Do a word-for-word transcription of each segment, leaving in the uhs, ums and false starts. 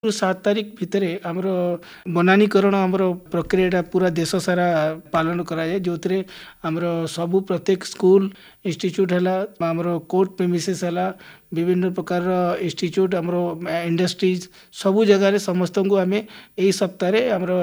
सात तारीख भितर आमर बनानीकरण आमर प्रक्रिया पूरा देश सारा पालन कराए जो आमर सबू प्रत्येक स्कूल इंस्टीट्यूट है आमर कोर्ट प्रेमिसेस है विभिन्न प्रकार इंस्टीट्यूट आमर इंडस्ट्रीज सबू जगार समस्त को आम यही सप्ताह आमर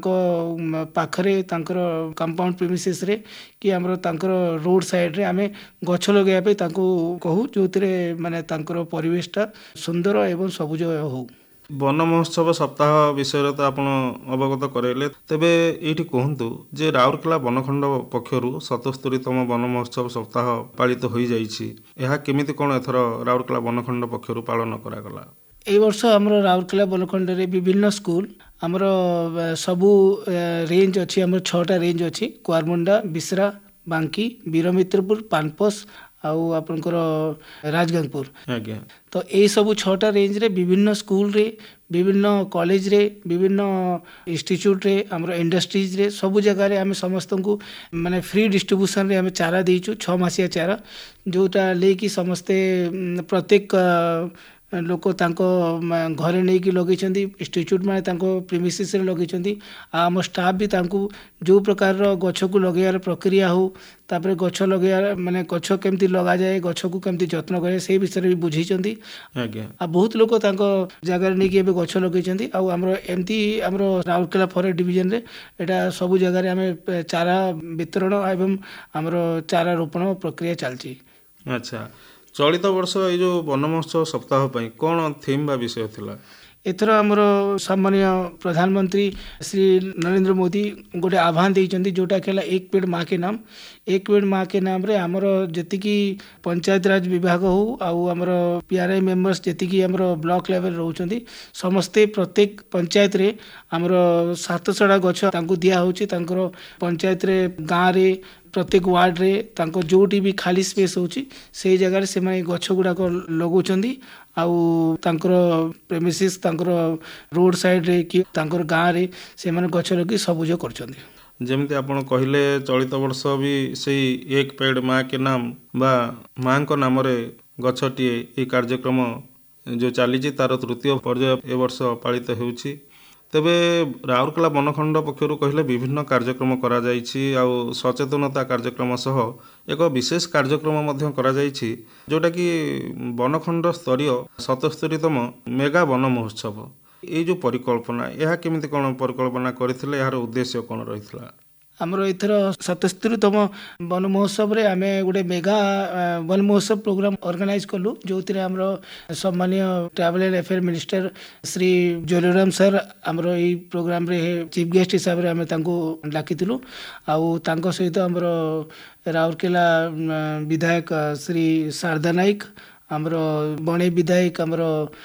पाखरे कंपाउंड प्रेमिसेस रे कि आमर रोड साइड रे आम गछ लगे कहू जो माने परिवेशटा सुंदर एवं सबुज हो। वन महोत्सव सप्ताह विषय तो आप अवगत कराइले तेबे ये कहतु जे राउरकेला बनखंड पक्षर सतस्तरीतम वन महोत्सव सप्ताह पालित हो जाए केमिति कौन एथर राउरकेला बनखंड पक्षर पालन करागला। ए वर्ष आमर राउरकेला बनखंड रे विभिन्न स्कूल आमर सबू रेंज अच्छी आमर छटा रेंज अच्छी कुआरमुंडा बिसरा बांकी वीरमित्रपुर पानपस आउ आपनकर राजगंगपुर तो यही सब छटा रेंज रे विभिन्न स्कूल रे विभिन्न कॉलेज रे विभिन्न इंस्टीट्यूट रे हमरो इंडस्ट्रीज रे सब जगह रे आम समस्त को माने फ्री डिस्ट्रीब्यूशन रे आम चारा देइछु छह मासिया चारा जोटा लेकी समस्ते प्रत्येक लोक तांको घरे नहीं कि लगे इंस्टीट्यूट माने तांको प्रीमिसेस रे लगे आम स्टाफ भी तांको जो प्रकार गछ को लगेयार प्रक्रिया हो तापर गछ लगे माने गछ केमती लगा जाए गछ को केमती जत्न करे से विषय भी बुझी आ बहुत लोक तांको जगह नहीं कि एबे गछ लगे आ हमरो एमती हमरो राउरकेला फॉरेस्ट डिवीजन रे एटा सब जगह रे हमें चारा वितरण एवं हमरो चारा रोपण प्रक्रिया चलची। अच्छा चलित वर्ष ये जो वन महोत्सव सप्ताह पई कौन थीम बा विषय थिला? एथर आमर सम्मानीय प्रधानमंत्री श्री नरेंद्र मोदी गोटे आह्वान देइचंदी जोटा केला एक पेड़ माँ के नाम एक पेड़ माँ के नाम रे आमर जतिकी पंचायत राज विभाग हो आउ आमर पीआरआई मेंबर्स जतिकी आमर ब्लॉक लेवल रहउचंदी समस्ते प्रत्येक पंचायत रे आमर सातशड़ा गछ तांको दिया होची तांकर पंचायत रे गाँ रे प्रत्येक वार्ड रे तांको जोटी भी खाली स्पेस होची से जगह रे से माने गछ गुडा को लगौचंदी आउ तांकर प्रेमिसेस तांकर रोड साइड रे कि तांकर गाँ रे से माने गछ लगी सबुज करचंदी। जेमती आपण कहिले चलित वर्ष भी सही एक पेड़ माँ के नाम बा माँ को नाम रे गछटिए ये कार्यक्रम जो चली तार तृतीय पर्याय ए वर्ष पालित होउची तेबे राउरकेला बनखंड पक्षर कहले विभिन्न कार्यक्रम करा जाइछि आउ सचेतनता कार्यक्रम सह एक विशेष कार्यक्रम मध्य करा जाइछि जोटा कि बनखंड स्तरीय सतस्तरीतम मेगा वन महोत्सव ये जो परिकल्पना यह केमिति कोन परिकल्पना करथिले यार उद्देश्य कोन रहितला? आमर एथर सतस्तरीतम वन महोत्सव रे आमे गोटे मेगा वन महोत्सव प्रोग्राम ऑर्गेनाइज कलु जो आमर सम्मानीय travel and affair minister Shri जोलीराम sir आमर ई प्रोग्राम रे चीफ गेस्ट हिसाब रे आमे तांको डाकिथिलु आउ तांको सहित आमर राउरकेला विधायक श्री शारदा नाइक आमर बणे विधायक आमर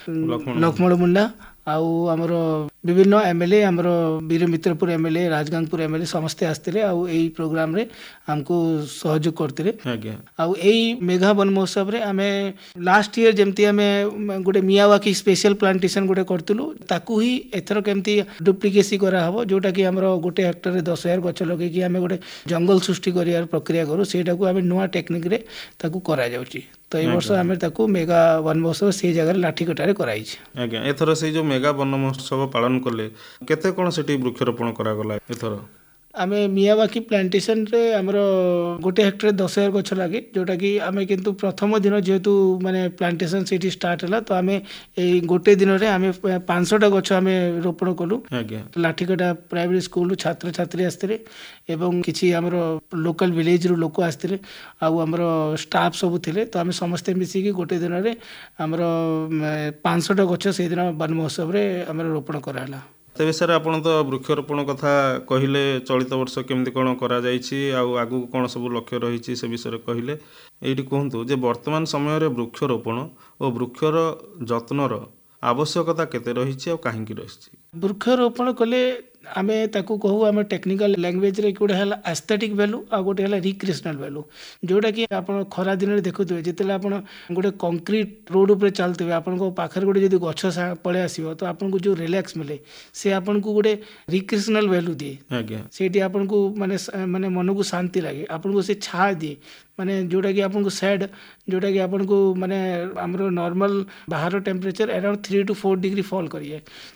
लक्ष्मण मुंडा आउ आमर विभिन्न एमएलए आमर वीरमित्रपुर एमएलए राजगंगपुर एमएलए समस्ते आसते आउ एई प्रोग्राम रे हमको सहयोग करते आउ एई मेघा वन महोत्सव रे आमे लास्ट ईयर जेमती आमे गोटे मियावाकी स्पेशल प्लांटेशन गोटे करतलु ताकू ही एथर केमती डुप्लिकेसी करा हबो जोटा कि हमर गोटे हेक्टर रे दस हजार गछ लगे कि आमे गोटे जंगल सृष्टि करियार प्रक्रिया करू सेटा को आमे नोआ टेक्निक रे ताकू करा जाउची तो ए वर्ष आमे ताकू मेगा वन महोत्सव से जगह लाठीकटारे कराई छै। आज्ञा एथर से जो मेगा वन महोत्सव पालन कले केते कोन सेठी वृक्षरोपण करा गला एथर? आमे मियावाकी प्लांटेशन रे आमर गोटे हेक्टर दस हजार गछ लगे जोटा कि आमे किंतु प्रथम दिन जेहेतु माने प्लांटेशन सेठी स्टार्ट हला तो आमे ए गोटे दिन रे आमे पाँच सौ टा गछ आमे रोपण कलु लाठीकटा प्राइमरी स्कूल छात्र छात्री आस्ते एवं किछि आमर लोकल विलेज रो लोक आस्ते आउ आमर स्टाफ सब थिले तो आमे समस्त मिसी कि गोटे दिन रे आमर पाँच सौ टा गछ से दिन वन महोत्सव रे आमर रोपण कराला। तेबे सर आपण तो वृक्षरोपण कथा कहले चलित वर्ष केमती कोन करा जाइछि आउ आगु कोन सब लक्ष्य रहिछि से विषय कहले एठी कहंतु जे वर्तमान समय रे वृक्षरोपण और वृक्षर जत्नर आवश्यकता केते रहिछि और काहेकि रहिछि? वृक्षरोपण कले आमे ताकू कहू आम टेक्निकल लैंग्वेज रे गोटे है एस्थेटिक वैल्यू आ गोटे है रिक्रिएशनल वैल्यू जोटा कि आप खरा दिन में देखुए जिते आप गोटे कंक्रीट रोड उपर चलते आपको पाखे गोटे जब गछ पलि आसो तो आपको जो रिलैक्स मिले से आपको गोटे रिक्रिएशनल वैल्यू दिए आज्ञा सेठी आपको माने माने मन को शांति लगे आपको से छा दिए माने जोटा कि आपको सैड जोटा कि आपको माने हमरो नॉर्मल बाहर temperature around three to four degree fall करिए